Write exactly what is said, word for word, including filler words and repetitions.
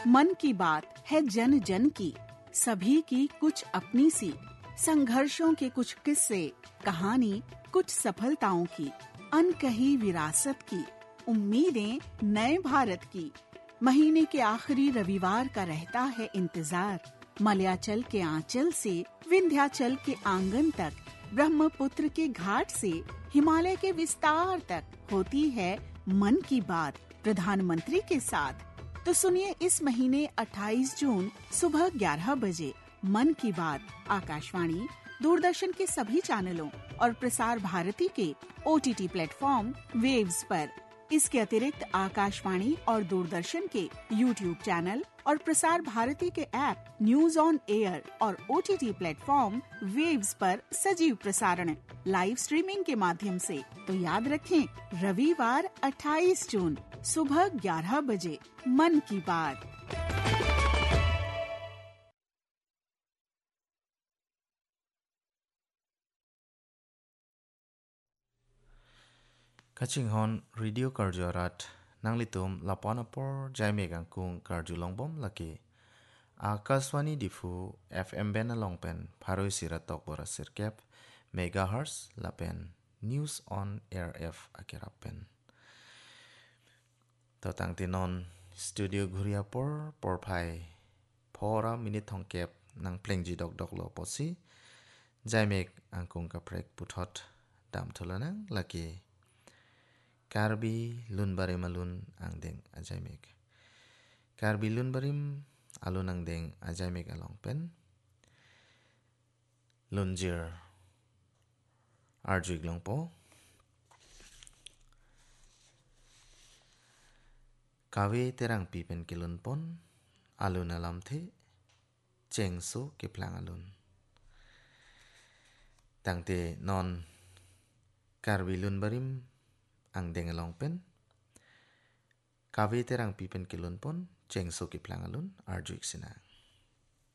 मन की बात है जन जन की, सभी की कुछ अपनी सी, संघर्षों के कुछ किस्से, कहानी कुछ सफलताओं की, अनकही विरासत की, उम्मीदें नए भारत की। महीने के आखिरी रविवार का रहता है इंतजार, मलयाचल के आंचल से विंध्याचल के आंगन तक, ब्रह्मपुत्र के घाट से हिमालय के विस्तार तक होती है मन की बात प्रधानमंत्री के साथ। तो सुनिए इस महीने अट्ठाईस जून सुबह ग्यारह बजे मन की बात आकाशवाणी, दूरदर्शन के सभी चैनलों और प्रसार भारती के ओटीटी प्लेटफॉर्म वेव्स पर। इसके अतिरिक्त आकाशवाणी और दूरदर्शन के यूट्यूब चैनल और प्रसार भारती के ऐप न्यूज ऑन एयर और ओटीटी प्लेटफॉर्म वेव्स पर सजीव प्रसारण लाइव स्ट्रीमिंग के माध्यम से। तो याद रखें, रविवार अट्ठाईस जून सुबह ग्यारह बजे मन की बात। Kaching hon radio karjorat nanglitum laponapor jaime gangkung karjulongbom laki Akaswani difu F M ben alongpen paroi siratok bora sirkep megahertz lapen news on air F akirapen. Totang tinon studio guriapor porpai pora minit hongkep nang plengji dok dok lo posi jaime angkung kaprek puthot dam tholanang laki Karbi lunbarim alun angdeng ajaimek. Karbi lunbarim alun angdeng ajaimek alongpen. Lunjir arjuig longpo. Kawe terang pipen kilun pon alun alam the chengso kiplang alun. Tangte non karbi lunbarim ang deng along pen kawe terang pipen kilun pon chengso kiplang alun arjuik sinang.